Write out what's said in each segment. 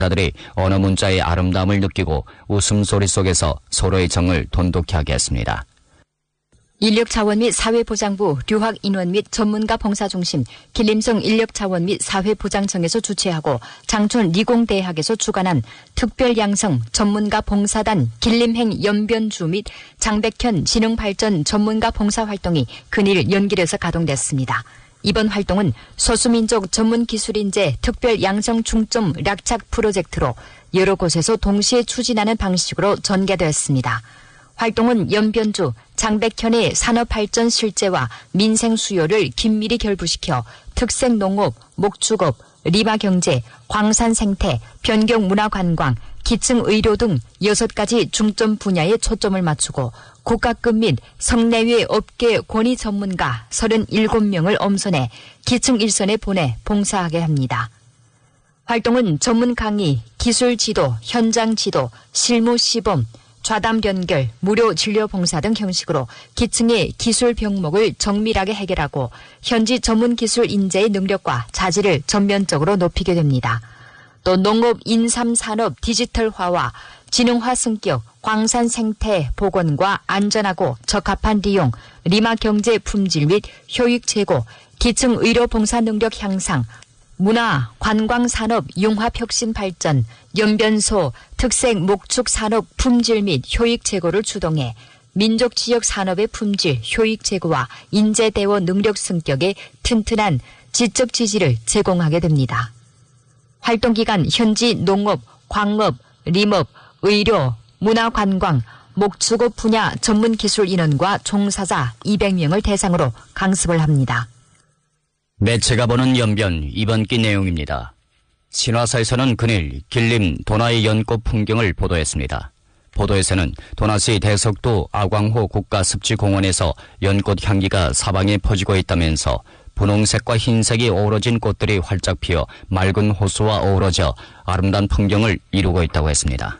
자들이 언어 문자의 아름다움을 느끼고 웃음소리 속에서 서로의 정을 돈독히 하게 했습니다. 인력자원 및 사회보장부 류학인원 및 전문가 봉사중심 길림성 인력자원 및 사회보장청에서 주최하고 장촌理工대학에서 주관한 특별양성 전문가 봉사단 길림행 연변주 및 장백현 지능발전 전문가 봉사활동이 근일 연길에서 가동됐습니다. 이번 활동은 소수민족 전문기술인재 특별양성 중점 락착 프로젝트로 여러 곳에서 동시에 추진하는 방식으로 전개되었습니다. 활동은 연변주, 장백현의 산업발전 실재와 민생 수요를 긴밀히 결부시켜 특색농업, 목축업, 리마경제, 광산생태, 변경문화관광, 기층의료 등 6가지 중점 분야에 초점을 맞추고 국가급 및 성내외 업계 권위 전문가 37명을 엄선해 기층 일선에 보내 봉사하게 합니다. 활동은 전문 강의, 기술 지도, 현장 지도, 실무 시범, 좌담 연결, 무료 진료 봉사 등 형식으로 기층의 기술 병목을 정밀하게 해결하고 현지 전문 기술 인재의 능력과 자질을 전면적으로 높이게 됩니다. 또 농업, 인삼 산업 디지털화와 지능화 승격, 광산 생태 복원과 안전하고 적합한 리용, 리마 경제 품질 및 효익 제고, 기층 의료 봉사 능력 향상, 문화, 관광 산업 융합 혁신 발전, 연변소, 특색 목축 산업 품질 및 효익 제고를 주동해 민족 지역 산업의 품질, 효익 제고와 인재 대워 능력 승격에 튼튼한 지적 지지를 제공하게 됩니다. 활동 기간 현지 농업, 광업,林업, 의료, 문화관광, 목축업 분야 전문 기술 인원과 종사자 200명을 대상으로 강습을 합니다. 매체가 보는 연변 이번 기 내용입니다. 신화사에서는 그늘 길림 도나의 연꽃 풍경을 보도했습니다. 보도에서는 도나시 대석도 아광호 국가습지공원에서 연꽃 향기가 사방에 퍼지고 있다면서 분홍색과 흰색이 어우러진 꽃들이 활짝 피어 맑은 호수와 어우러져 아름다운 풍경을 이루고 있다고 했습니다.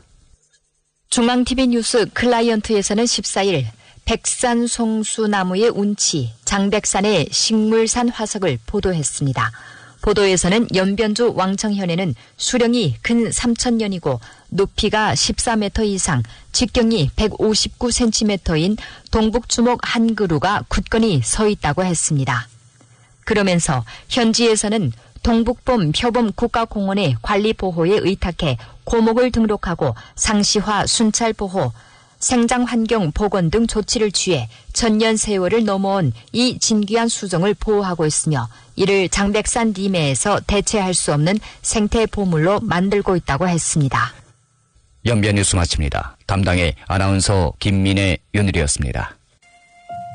중앙TV 뉴스 클라이언트에서는 14일 백산 송수나무의 운치, 장백산의 식물산 화석을 보도했습니다. 보도에서는 연변주 왕청현에는 수령이 근 3,000년이고 높이가 14m 이상, 직경이 159cm인 동북주목 한 그루가 굳건히 서 있다고 했습니다. 그러면서 현지에서는 동북범 표범 국가공원의 관리보호에 의탁해 고목을 등록하고 상시화 순찰보호, 생장환경 복원 등 조치를 취해 천년 세월을 넘어온 이 진귀한 수종을 보호하고 있으며 이를 장백산 리메에서 대체할 수 없는 생태 보물로 만들고 있다고 했습니다. 연변 뉴스 마칩니다. 담당의 아나운서 김민혜, 윤일이었습니다.